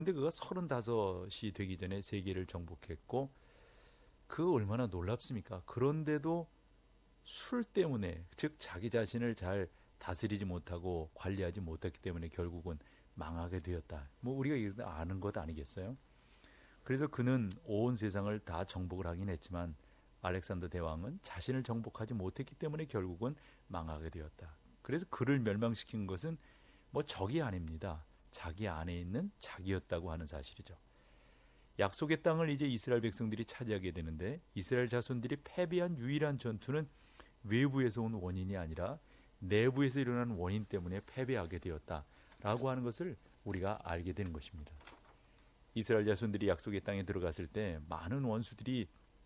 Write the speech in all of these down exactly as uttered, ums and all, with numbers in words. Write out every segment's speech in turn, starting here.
근데 그가 서른다섯이 되기 전에 세계를 정복했고, 그 얼마나 놀랍습니까? 그런데도 술 때문에, 즉 자기 자신을 잘 다스리지 못하고 관리하지 못했기 때문에 결국은 망하게 되었다. 뭐 우리가 아는 것 아니겠어요? 그래서 그는 온 세상을 다 정복을 하긴 했지만 알렉산더 대왕은 자신을 정복하지 못했기 때문에 결국은 망하게 되었다. 그래서 그를 멸망시킨 것은 뭐 적이 아닙니다. 자기 안에 있는 자기였다고 하는 사실이죠. 약속의 땅을 이제 이스라엘 백성들이 차지하게 되는데, 이스라엘 자손들이 패배한 유일한 전투는 외부에서 온 원인이 아니라 내부에서 일어난 원인 때문에 패배하게 되었다라고 하는 것을 우리가 알게 되는 것입니다. 이스라엘 자손들이 약속의 땅에 들어갔을 때 많은 원수들이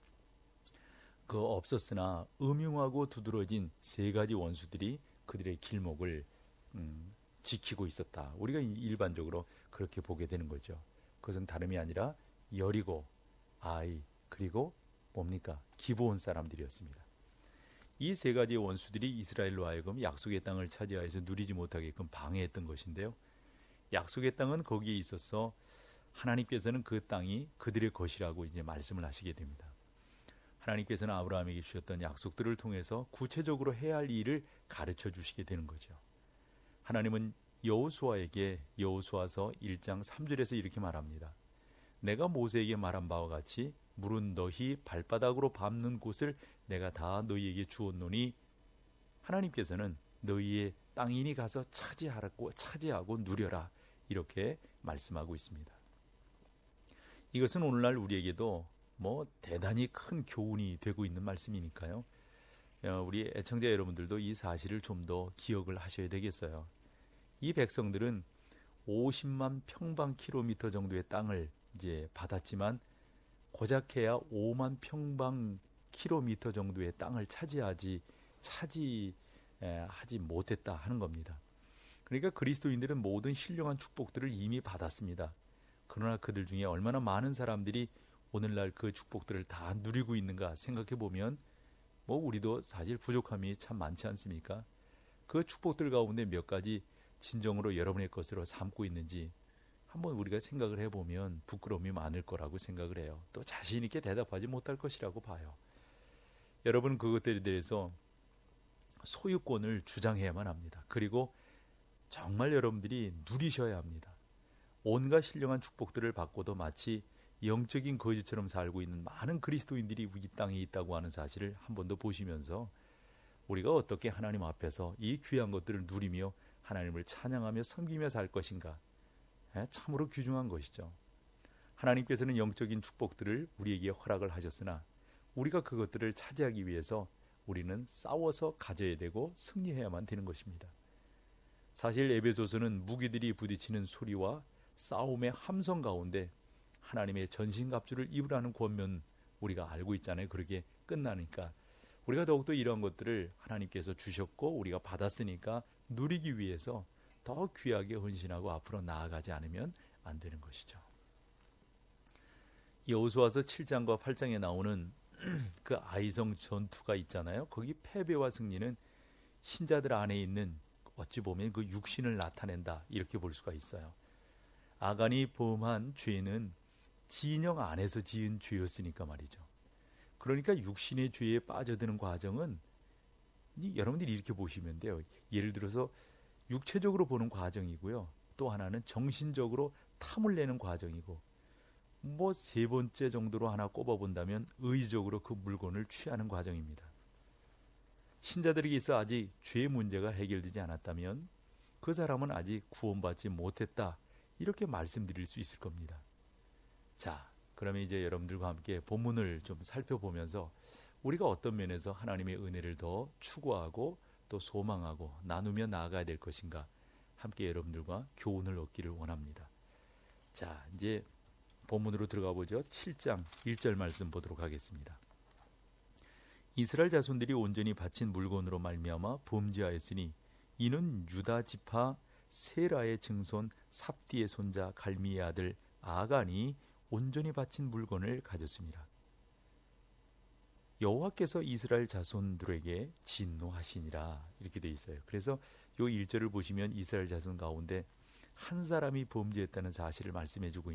그 없었으나 음흉하고 두드러진 세 가지 원수들이 그들의 길목을 음, 지키고 있었다. 우리가 일반적으로 그렇게 보게 되는 거죠. 그것은 다름이 아니라 여리고, 아이, 그리고 뭡니까? 기브온 사람들이었습니다. 이 세 가지의 원수들이 이스라엘로 하여금 약속의 땅을 차지하여서 누리지 못하게끔 방해했던 것인데요. 약속의 땅은 거기에 있어서 하나님께서는 그 땅이 그들의 것이라고 이제 말씀을 하시게 됩니다. 하나님께서는 아브라함에게 주셨던 약속들을 통해서 구체적으로 해야 할 일을 가르쳐 주시게 되는 거죠. 하나님은 여호수아에게 여호수아서 일 장 삼 절에서 이렇게 말합니다. 내가 모세에게 말한 바와 같이 물은 너희 발바닥으로 밟는 곳을 내가 다 너희에게 주었노니, 하나님께서는 너희의 땅이니 가서 차지하라고 차지하고 누려라, 이렇게 말씀하고 있습니다. 이것은 오늘날 우리에게도 뭐 대단히 큰 교훈이 되고 있는 말씀이니까요. 우리 애청자 여러분들도 이 사실을 좀 더 기억을 하셔야 되겠어요. 이 백성들은 오십만 평방킬로미터 정도의 땅을 이제 받았지만 고작해야 오만 평방킬로미터 정도의 땅을 차지하지 차지하지 못했다 하는 겁니다. 그러니까 그리스도인들은 모든 신령한 축복들을 이미 받았습니다. 그러나 그들 중에 얼마나 많은 사람들이 오늘날 그 축복들을 다 누리고 있는가 생각해 보면 뭐 우리도 사실 부족함이 참 많지 않습니까? 그 축복들 가운데 몇 가지 진정으로 여러분의 것으로 삼고 있는지 한번 우리가 생각을 해보면 부끄러움이 많을 거라고 생각을 해요. 또 자신 있게 대답하지 못할 것이라고 봐요. 여러분 그것들에 대해서 소유권을 주장해야만 합니다. 그리고 정말 여러분들이 누리셔야 합니다. 온갖 신령한 축복들을 받고도 마치 영적인 거지처럼 살고 있는 많은 그리스도인들이 이 땅에 있다고 하는 사실을 한 번 더 보시면서 우리가 어떻게 하나님 앞에서 이 귀한 것들을 누리며 하나님을 찬양하며 섬기며 살 것인가, 참으로 귀중한 것이죠. 하나님께서는 영적인 축복들을 우리에게 허락을 하셨으나 우리가 그것들을 차지하기 위해서 우리는 싸워서 가져야 되고 승리해야만 되는 것입니다. 사실 에베소서는 무기들이 부딪히는 소리와 싸움의 함성 가운데 하나님의 전신갑주를 입으라는 권면 우리가 알고 있잖아요. 그렇게 끝나니까 우리가 더욱더 이러한 것들을 하나님께서 주셨고 우리가 받았으니까 누리기 위해서 더 귀하게 헌신하고 앞으로 나아가지 않으면 안 되는 것이죠. 여호수아서 칠 장과 팔 장에 나오는 그 아이성 전투가 있잖아요. 거기 패배와 승리는 신자들 안에 있는 어찌 보면 그 육신을 나타낸다, 이렇게 볼 수가 있어요. 아간이 범한 죄는 진영 안에서 지은 죄였으니까 말이죠. 그러니까 육신의 죄에 빠져드는 과정은 여러분들이 이렇게 보시면 돼요. 예를 들어서 육체적으로 보는 과정이고요. 또 하나는 정신적으로 탐을 내는 과정이고, 뭐 세 번째 정도로 하나 꼽아본다면 의지적으로 그 물건을 취하는 과정입니다. 신자들에게 있어 아직 죄 문제가 해결되지 않았다면 그 사람은 아직 구원받지 못했다, 이렇게 말씀드릴 수 있을 겁니다. 자, 그러면 이제 여러분들과 함께 본문을 좀 살펴보면서 우리가 어떤 면에서 하나님의 은혜를 더 추구하고 또 소망하고 나누며 나아가야 될 것인가, 함께 여러분들과 교훈을 얻기를 원합니다. 자, 이제 본문으로 들어가 보죠. 칠 장 일 절 말씀 보도록 하겠습니다. 이스라엘 자손들이 온전히 바친 물건으로 말미암아 범죄하였으니 이는 유다 지파 세라의 증손 삽디의 손자 갈미의 아들 아간이 온전히 바친 물건을 가졌습니다. 여호와께서 이스라엘 자손들에게 진노하시니라, 이렇게 되어 있어요. 그래서 이 일 절을 보시면 이스라엘 자손 가운데 한 사람이 범죄했다는 사실을 말씀해주고